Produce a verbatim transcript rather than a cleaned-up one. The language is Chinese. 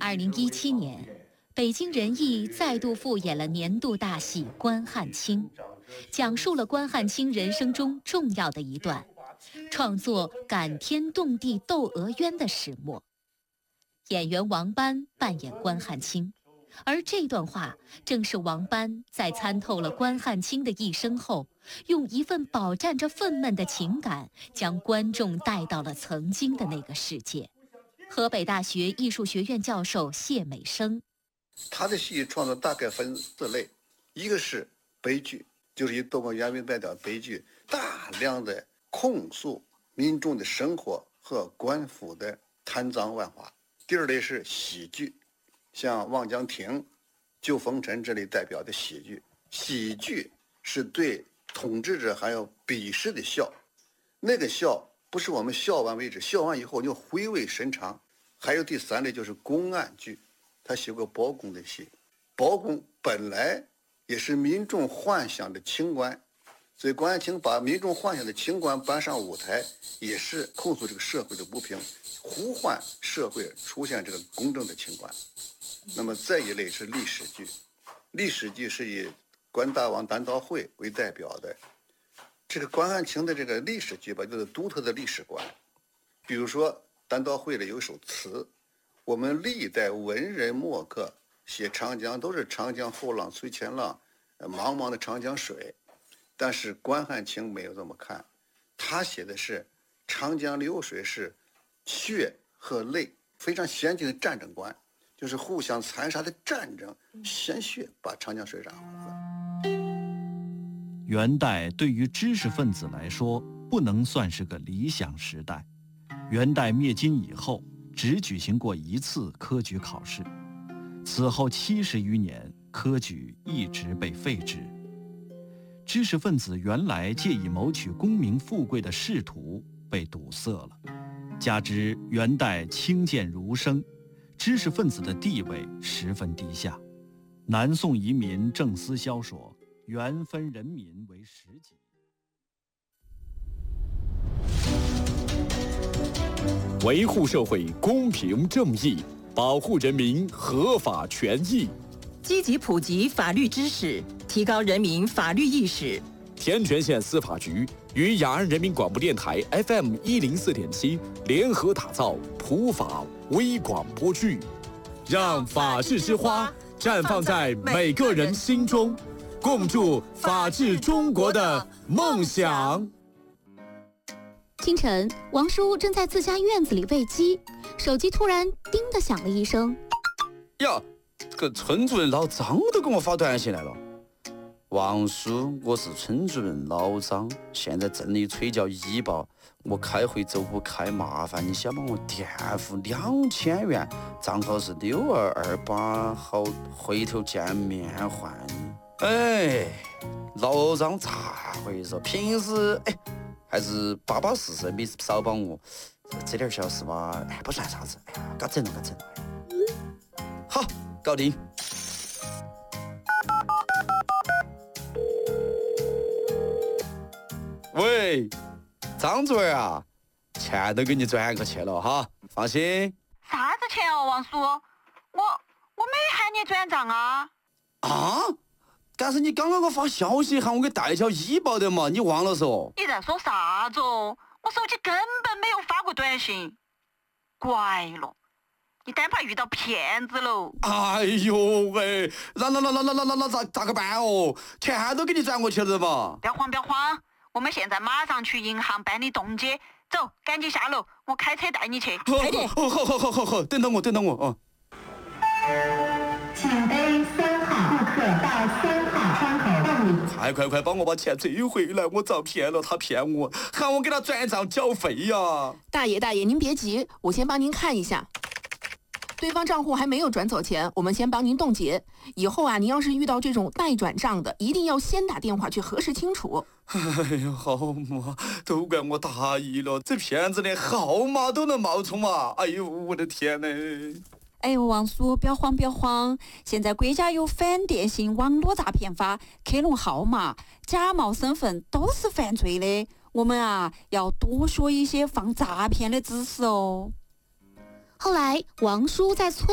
二零一七年，北京人艺再度复演了年度大戏《关汉卿》，讲述了关汉卿人生中重要的一段，创作感天动地窦娥冤的始末。演员王斑扮演关汉卿，而这段话正是王斑在参透了关汉卿的一生后，用一份饱蘸着愤懑的情感，将观众带到了曾经的那个世界。河北大学艺术学院教授谢美生， 他的戏剧创作大概分四类，一个是悲剧，就是以窦娥冤为代表悲剧，大量的控诉民众的生活和官府的贪赃枉法。第二类是喜剧，像望江亭、救风尘这类代表的喜剧。喜剧是对统治者还有鄙视的笑，那个笑不是我们笑完为止，笑完以后就回味深长。还有第三类就是公案剧，他写过包公的戏，包公本来也是民众幻想的清官，所以关汉卿把民众幻想的清官搬上舞台，也是控诉这个社会的不平，呼唤社会出现这个公正的清官。那么再一类是历史剧，历史剧是以关大王单刀会为代表的。这个关汉卿的这个历史剧吧，就是独特的历史观。比如说单刀会里有一首词，我们历代文人墨客写长江都是长江后浪推前浪，茫茫的长江水，但是关汉卿没有这么看，他写的是长江流水是血和泪，非常先进的战争观，就是互相残杀的战争，鲜血把长江水染红。 元代对于知识分子来说不能算是个理想时代。元代灭金以后，只举行过一次科举考试，此后七十余年，科举一直被废止。知识分子原来借以谋取功名富贵的仕途被堵塞了，加之元代清贱儒生，知识分子的地位十分低下。南宋遗民郑思肖说：“元分人民为十级。” 维护社会公平正义，保护人民合法权益， 积极普及法律知识，提高人民法律意识。 天全县司法局与雅安人民广播电台 F M 一零四点七联合打造普法微广播剧，让法治之花绽放在每个人心中，共筑法治中国的梦想。 清晨，王叔正在自家院子里喂鸡，手机突然叮的响了一声。 呀，这个村主任老张都给我发短信来了。王叔，我是村主任老张，现在镇里催叫医保，我开会走不开，麻烦你先帮我垫付两千元，账号是六二二八，好回头见面还你。哎，老张咋回事？平时哎。还是巴巴适适，没少帮我，这点小事嘛，哎，不算啥子，哎呀，搞整了，搞整了。好，搞定。喂，张主任啊，钱都给你转过去了哈，放心。 啥子钱哦，王叔？我我没喊你转账啊。 啊？但是你刚刚给我发消息喊我给代缴医保的嘛，你忘了嗦？ 你在说啥子哦？我手机根本没有发过短信。怪了，你单怕遇到骗子喽。 哎呦喂，那那那那那那那那咋咋个办哦？钱都给你转过去了嘛？ 不要慌不要慌，我们现在马上去银行办理冻结。走，赶紧下楼，我开车带你去。 快点！好好好好好好，等等我等等我哦。 请背三号顾客到三号窗口办理。 快快快，帮我把钱追回来！我遭骗了，他骗我，喊我给他转账缴费呀！ 大爷大爷，您别急，我先帮您看一下。对方账户还没有转走钱，我们先帮您冻结。以后啊，您要是遇到这种待转账的，一定要先打电话去核实清楚。 哎呀，好嘛，都怪我大意了，这骗子连号码都能冒充嘛！哎呦，我的天哪！ 哎呦，王叔，不要慌，不要慌！现在国家有反电信网络诈骗法，克隆号码、假冒身份都是犯罪的。我们啊，要多学一些防诈骗的知识哦。 后来，王叔在村